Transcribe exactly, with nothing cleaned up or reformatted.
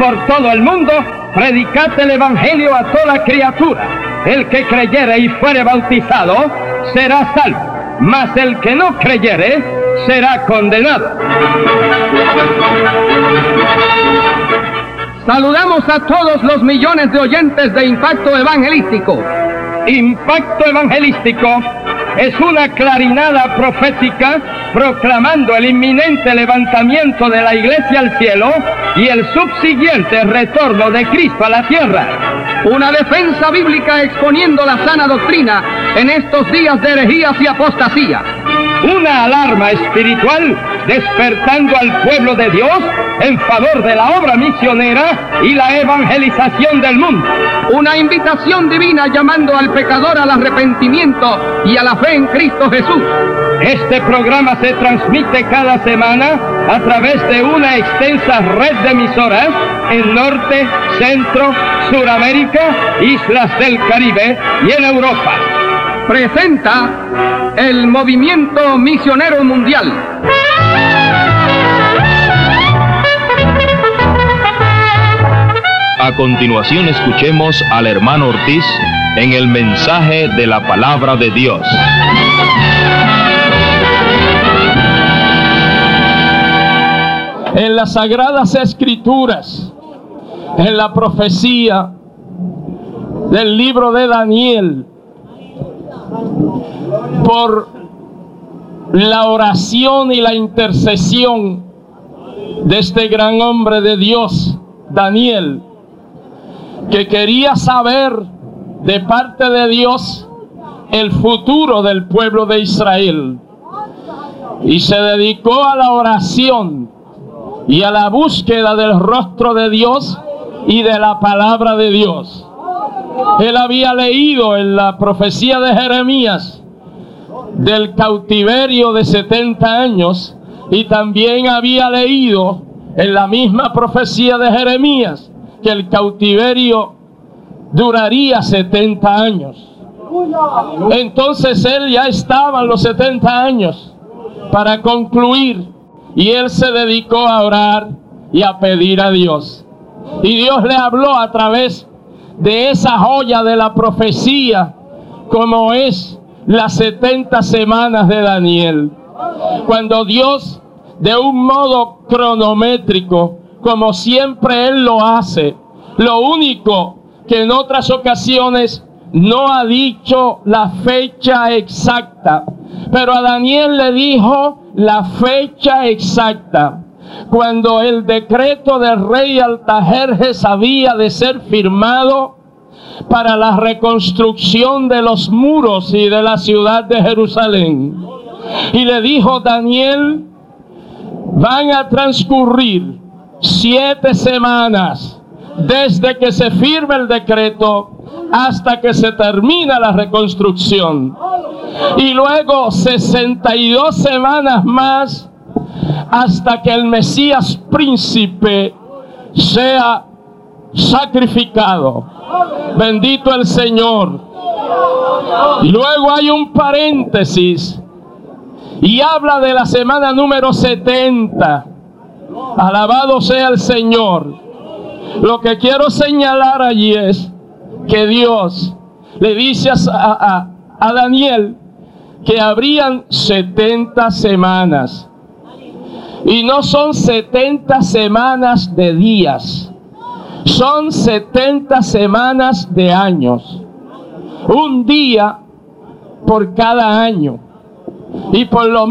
por todo el mundo, predicad el Evangelio a toda criatura. El que creyere y fuere bautizado será salvo, mas el que no creyere será condenado. Saludamos a todos los millones de oyentes de Impacto Evangelístico. Impacto Evangelístico es una clarinada profética proclamando el inminente levantamiento de la Iglesia al cielo y el subsiguiente retorno de Cristo a la tierra. Una defensa bíblica exponiendo la sana doctrina en estos días de herejías y apostasía. Una alarma espiritual despertando al pueblo de Dios en favor de la obra misionera y la evangelización del mundo. Una invitación divina llamando al pecador al arrepentimiento y a la fe en Cristo Jesús. Este programa se transmite cada semana a través de una extensa red de emisoras en Norte, Centro, Suramérica, Islas del Caribe y en Europa. Presenta el Movimiento Misionero Mundial. A continuación escuchemos al hermano Ortiz en el mensaje de la palabra de Dios. En las Sagradas Escrituras, en la profecía del libro de Daniel, por la oración y la intercesión de este gran hombre de Dios, Daniel, que quería saber de parte de Dios el futuro del pueblo de Israel, y se dedicó a la oración y a la búsqueda del rostro de Dios y de la palabra de Dios. Él había leído en la profecía de Jeremías del cautiverio de setenta años, y también había leído en la misma profecía de Jeremías que el cautiverio duraría setenta años. Entonces él ya estaba en los setenta años para concluir, y él se dedicó a orar y a pedir a Dios. Y Dios le habló a través de esa joya de la profecía, como es las setenta semanas de Daniel, cuando Dios, de un modo cronométrico, como siempre Él lo hace, lo único que en otras ocasiones no ha dicho la fecha exacta, pero a Daniel le dijo la fecha exacta, cuando el decreto del rey Artajerjes había de ser firmado para la reconstrucción de los muros y de la ciudad de Jerusalén. Y le dijo: Daniel, van a transcurrir siete semanas desde que se firme el decreto hasta que se termina la reconstrucción, y luego sesenta y dos semanas más hasta que el Mesías príncipe sea sacrificado. Bendito el Señor. Y luego hay un paréntesis y habla de la semana número setenta. Alabado sea el Señor. Lo que quiero señalar allí es que Dios le dice a, a, a Daniel que habrían setenta semanas. Y no son setenta semanas de días, son setenta semanas de años. Un día por cada año. Y por lo